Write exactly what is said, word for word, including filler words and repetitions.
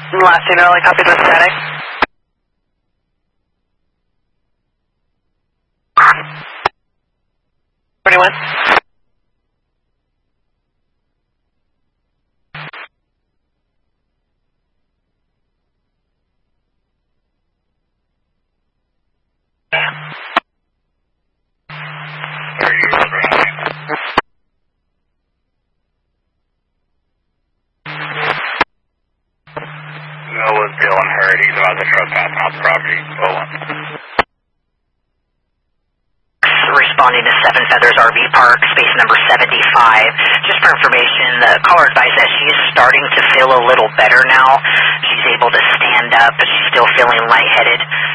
Last email, I copied with static. twenty-one. That was Dylan Hurd. He's about to trespass off the property. Oh, one. Responding to Seven Feathers R V Park, space number seventy-five. Just for information, the caller advised that she is starting to feel a little better now. She's able to stand up, but she's still feeling lightheaded.